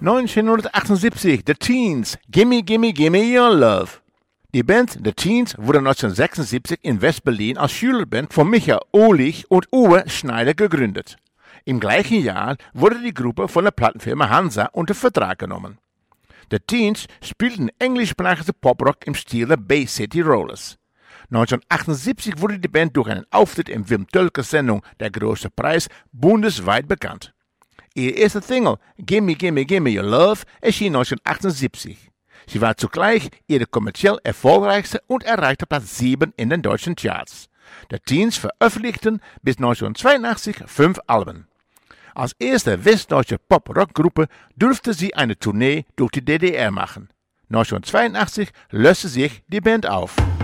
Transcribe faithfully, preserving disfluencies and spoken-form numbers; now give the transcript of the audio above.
neunzehnhundertachtundsiebzig, The Teens, Gimme Gimme Gimme Your Love. Die Band The Teens wurde neunzehnhundertsechsundsiebzig in West-Berlin als Schülerband von Micha Ohlich und Uwe Schneider gegründet. Im gleichen Jahr wurde die Gruppe von der Plattenfirma Hansa unter Vertrag genommen. The Teens spielten englischsprachige Poprock im Stil der Bay City Rollers. neunzehnhundertachtundsiebzig wurde die Band durch einen Auftritt in Wim Tölkes Sendung Der große Preis bundesweit bekannt. Ihre erste Single, Gimme Gimme Gimme Your Love, erschien neunzehnhundertachtundsiebzig. Sie war zugleich ihre kommerziell erfolgreichste und erreichte Platz sieben in den deutschen Charts. The Teens veröffentlichten bis neunzehnhundertzweiundachtzig fünf Alben. Als erste westdeutsche Pop-Rock-Gruppe durfte sie eine Tournee durch die D D R machen. neunzehnhundertzweiundachtzig löste sich die Band auf.